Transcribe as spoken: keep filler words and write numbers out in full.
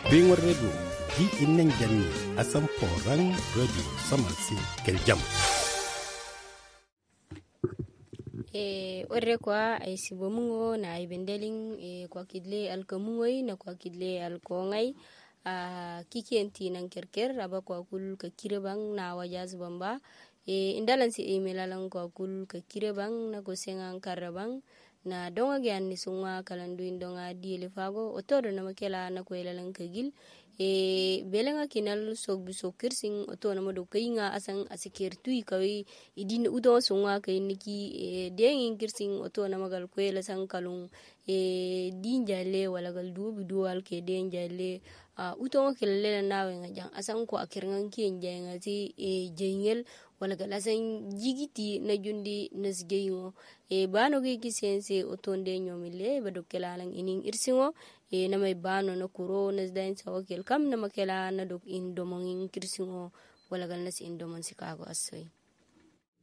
Bengor radio ji innan janni asan poran radio samansi keljam. E orre kwa ay sibomungo na ay bendelin e kwa kidle alkamungoy na kwa kidle alkongay a kikenti nan kerker aba kwa kul ka kirebang na wajaz bamba e indalan si email alang kwa kul ka kirebang na gosengang karabang na donga gyan ni sunga kalandu indonga di lefago otoro na makela na kwela lang kagil e belenga kinal sok bisok kirsing oto na modo kayinga asang asikirtui kawi idin udo sunga kay niki e dengin kirsing oto na magal kwela sang kalung e din jale wala gal dubu dual ke den jale a uto kelele nawe ngajang asang ko akirngan kien janga ti e jengel wala gal asang jigiti na jundi nasgeyingo e bano ge kisense otonde nyomile badokela lang ining irsingo e namay bano na kuro nasdain sa wakil kam na makela na dok indomongin kirsingo wala gal nas indomon Chicago asoy